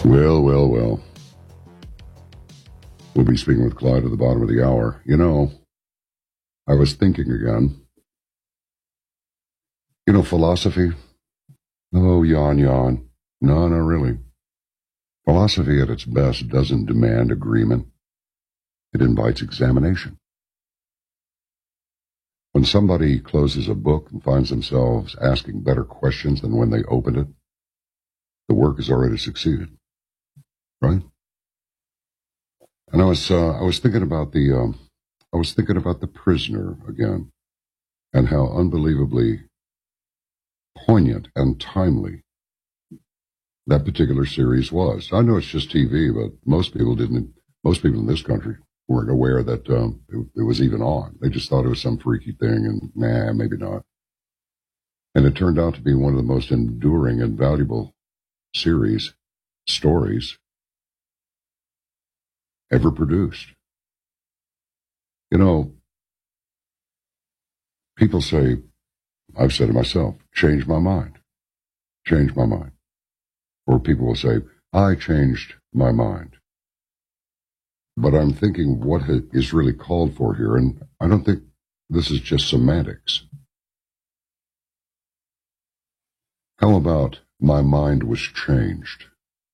Well, well, well. We'll be speaking with Clyde at the bottom of the hour. You know, I was thinking again. You know, philosophy? Oh, yawn, yawn. No, not really. Philosophy at its best doesn't demand agreement. It invites examination. When somebody closes a book and finds themselves asking better questions than when they opened it, the work has already succeeded. Right? And I was thinking about the Prisoner again, and how unbelievably poignant and timely that particular series was. I know it's just TV, but most people in this country weren't aware that it was even on. They just thought it was some freaky thing, and maybe not. And it turned out to be one of the most enduring and valuable stories ever produced. You know, people say, I've said it myself, change my mind. Change my mind. Or people will say, I changed my mind. But I'm thinking what is really called for here, and I don't think this is just semantics. How about my mind was changed?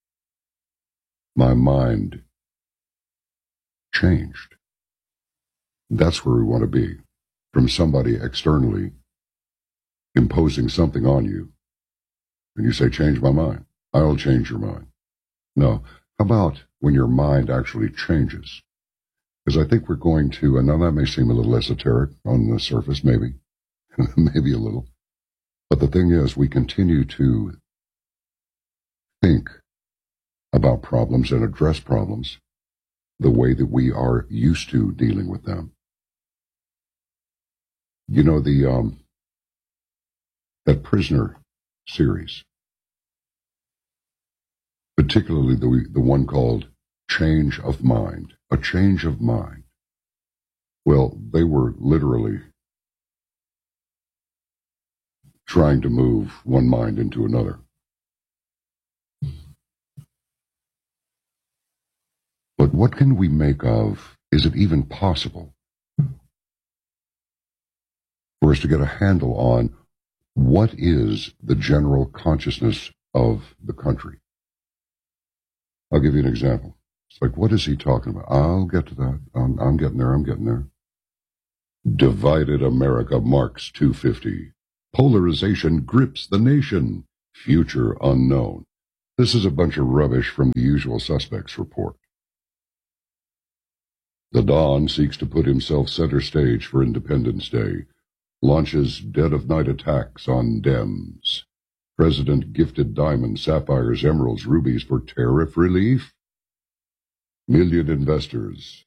My mind changed. That's where we want to be. From somebody externally imposing something on you, and you say, change my mind. I'll change your mind. No. How about when your mind actually changes? Because I think we're going to, and now that may seem a little esoteric on the surface, maybe, maybe a little. But the thing is, we continue to think about problems and address problems the way that we are used to dealing with them. You know, that Prisoner series, particularly the one called Change of Mind, A Change of Mind. Well, they were literally trying to move one mind into another. But what can we make of, is it even possible for us to get a handle on what is the general consciousness of the country? I'll give you an example. It's like, what is he talking about? I'll get to that. I'm getting there. Divided America marks 250. Polarization grips the nation. Future unknown. This is a bunch of rubbish from the Usual Suspects report. The Don seeks to put himself center stage for Independence Day. Launches dead of night attacks on Dems. President gifted diamonds, sapphires, emeralds, rubies for tariff relief. Million investors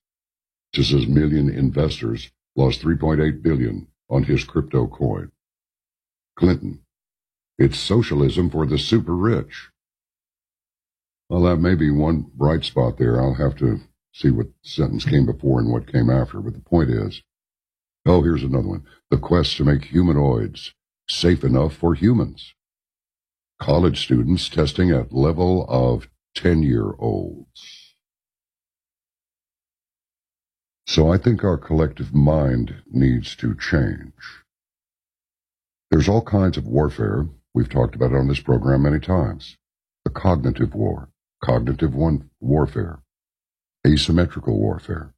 lost $3.8 billion on his crypto coin. Clinton, it's socialism for the super rich. Well, that may be one bright spot there. I'll have to see what sentence came before and what came after. But the point is, here's another one. The quest to make humanoids safe enough for humans. College students testing at level of 10-year-olds. So I think our collective mind needs to change. There's all kinds of warfare. We've talked about it on this program many times. The cognitive war, warfare, asymmetrical warfare.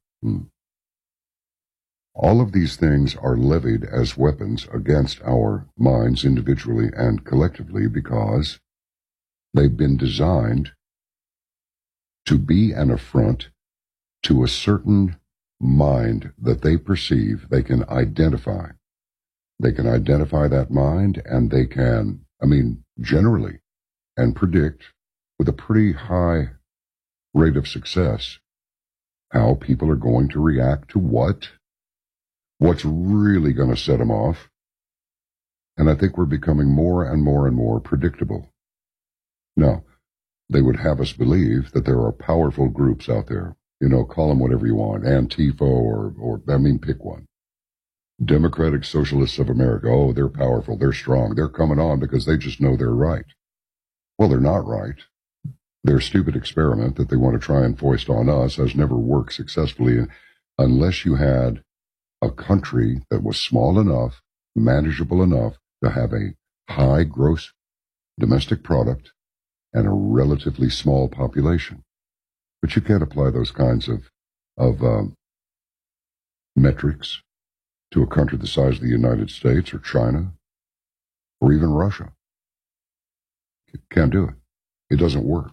All of these things are levied as weapons against our minds individually and collectively because they've been designed to be an affront to a certain mind that they perceive they can identify. They can identify that mind, and they can, generally, and predict with a pretty high rate of success how people are going to react to what's really going to set them off. And I think we're becoming more and more and more predictable. Now, they would have us believe that there are powerful groups out there. Call them whatever you want, Antifa or pick one. Democratic Socialists of America, they're powerful, they're strong, they're coming on because they just know they're right. Well, they're not right. Their stupid experiment that they want to try and foist on us has never worked successfully unless you had a country that was small enough, manageable enough to have a high gross domestic product and a relatively small population. But you can't apply those kinds of metrics to a country the size of the United States or China or even Russia. You can't do it. It doesn't work.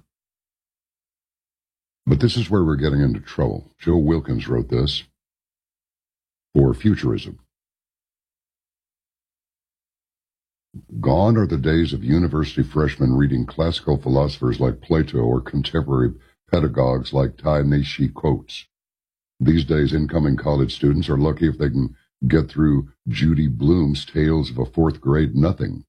But this is where we're getting into trouble. Joe Wilkins wrote this for Futurism. Gone are the days of university freshmen reading classical philosophers like Plato or contemporary pedagogues like Ta-Nehisi Coates. These days, incoming college students are lucky if they can get through Judy Blume's Tales of a Fourth Grade Nothing.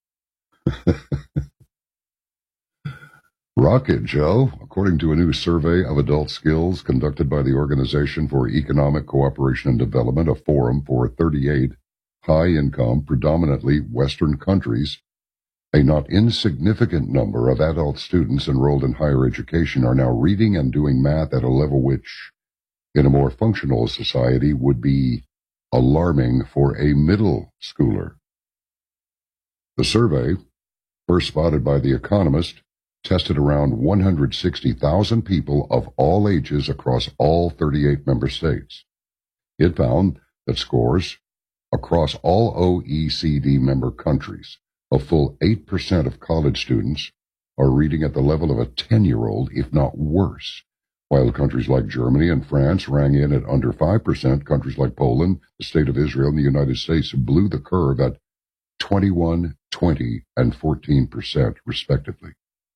Rocket, Joe. According to a new survey of adult skills conducted by the Organization for Economic Cooperation and Development, a forum for 38 high-income, predominantly Western countries, a not insignificant number of adult students enrolled in higher education are now reading and doing math at a level which, in a more functional society, would be alarming for a middle schooler. The survey, first spotted by The Economist, tested around 160,000 people of all ages across all 38 member states. It found that scores across all OECD member countries, a full 8% of college students are reading at the level of a 10-year-old, if not worse, while countries like Germany and France rang in at under 5%, countries like Poland, the State of Israel, and the United States blew the curve at 21, 20, and 14%, respectively.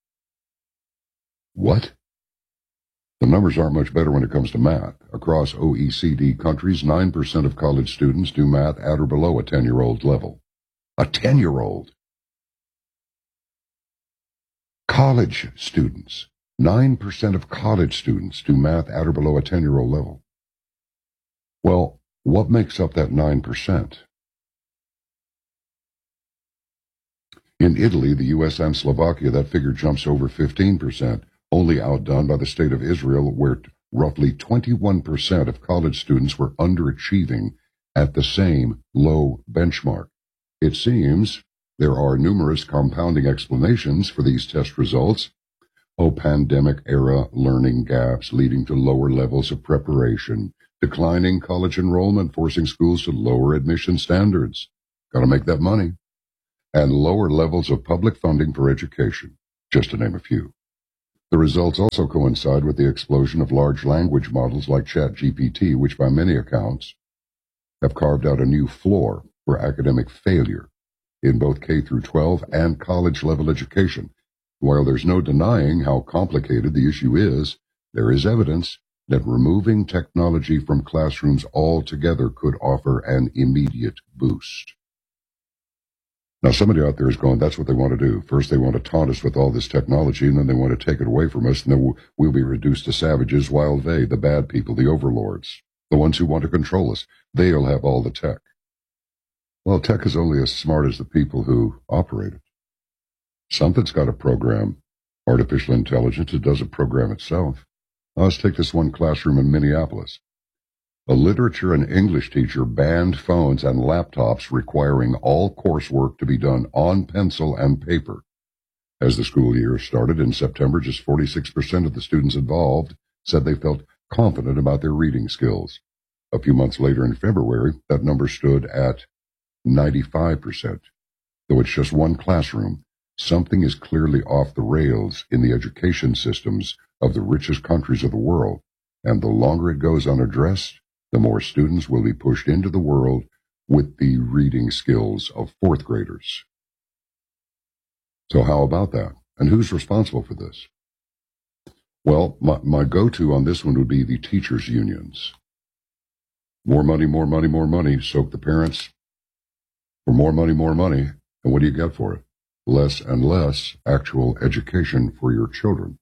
What? The numbers aren't much better when it comes to math. Across OECD countries, 9% of college students do math at or below a 10-year-old level. A 10-year-old! College students. 9% of college students do math at or below a 10-year-old level. Well, what makes up that 9%? In Italy, the U.S., and Slovakia, that figure jumps over 15%, only outdone by the State of Israel, where roughly 21% of college students were underachieving at the same low benchmark. It seems there are numerous compounding explanations for these test results. Pandemic-era learning gaps leading to lower levels of preparation, declining college enrollment forcing schools to lower admission standards. Got to make that money. And lower levels of public funding for education, just to name a few. The results also coincide with the explosion of large language models like ChatGPT, which by many accounts have carved out a new floor for academic failure in both K through 12 and college-level education. While there's no denying how complicated the issue is, there is evidence that removing technology from classrooms altogether could offer an immediate boost. Now, somebody out there is going, that's what they want to do. First, they want to taunt us with all this technology, and then they want to take it away from us, and then we'll be reduced to savages, while they, the bad people, the overlords, the ones who want to control us, they'll have all the tech. Well, tech is only as smart as the people who operate it. Something's got to program artificial intelligence. It doesn't program itself. Now, let's take this one classroom in Minneapolis. A literature and English teacher banned phones and laptops, requiring all coursework to be done on pencil and paper. As the school year started in September, just 46% of the students involved said they felt confident about their reading skills. A few months later in February, that number stood at 95%. Though it's just one classroom, something is clearly off the rails in the education systems of the richest countries of the world, and the longer it goes unaddressed, the more students will be pushed into the world with the reading skills of fourth graders. So how about that? And who's responsible for this? Well, my go-to on this one would be the teachers' unions. More money, more money, more money. Soak the parents for more money, more money. And what do you get for it? Less and less actual education for your children.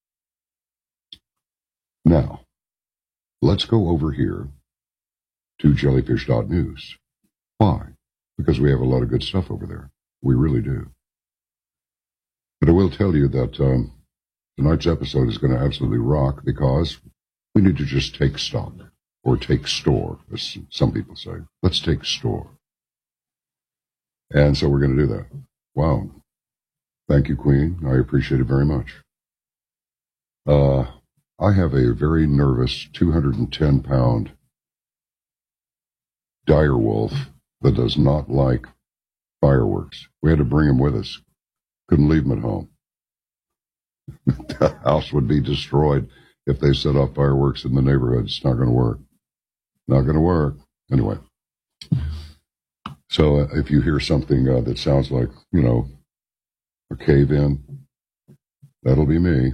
Now, let's go over here to jellyfish.news. Why? Because we have a lot of good stuff over there. We really do. But I will tell you that Tonight's episode is going to absolutely rock because we need to just take stock, or take store, as some people say. Let's take store. And so we're going to do that. Wow. Thank you, Queen. I appreciate it very much. I have a very nervous 210-pound dire wolf that does not like fireworks. We had to bring him with us. Couldn't leave him at home. The house would be destroyed if they set off fireworks in the neighborhood. It's not going to work. Not going to work. Anyway. So if you hear something that sounds like, a cave-in, that'll be me.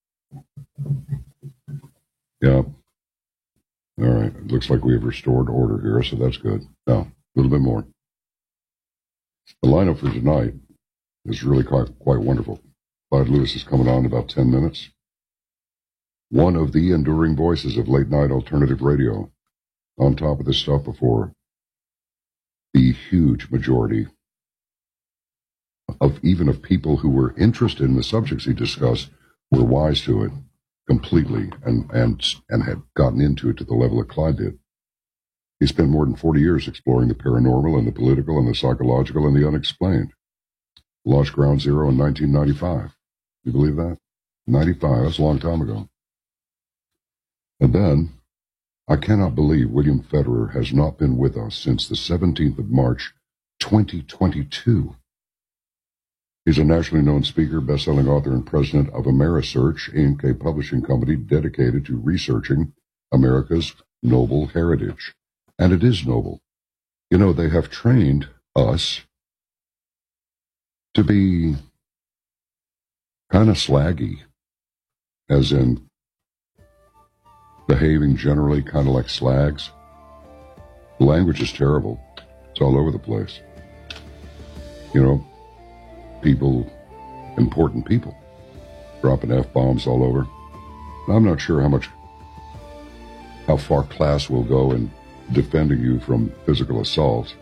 Yeah. All right. It looks like we have restored order here, so that's good. Now, a little bit more. The lineup for tonight is really quite wonderful. Clyde Lewis is coming on in about 10 minutes. One of the enduring voices of late-night alternative radio. On top of this stuff before the huge majority of people who were interested in the subjects he discussed were wise to it completely and had gotten into it to the level that Clyde did. He spent more than 40 years exploring the paranormal and the political and the psychological and the unexplained. Launched Ground Zero in 1995. You believe that? 95, that's a long time ago. And then, I cannot believe William Federer has not been with us since the 17th of March, 2022. He's a nationally known speaker, best-selling author, and president of Amerisearch, Inc., a publishing company dedicated to researching America's noble heritage. And it is noble. They have trained us to be kind of slaggy, as in behaving generally kind of like slags. The language is terrible. It's all over the place. People, important people, dropping F-bombs all over. I'm not sure how far class will go in defending you from physical assault.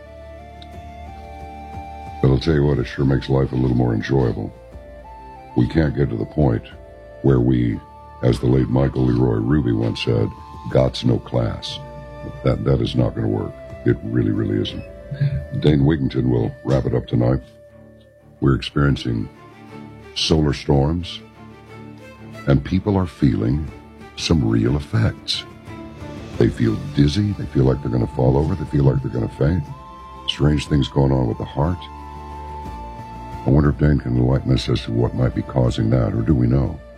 But I'll tell you what, it sure makes life a little more enjoyable. We can't get to the point where we, as the late Michael Leroy Ruby once said, got's no class. That is not going to work. It really, really isn't. Dane Wigington will wrap it up tonight. We're experiencing solar storms, and people are feeling some real effects. They feel dizzy. They feel like they're going to fall over. They feel like they're going to faint. Strange things going on with the heart. I wonder if Dane can enlighten us as to what might be causing that, or do we know?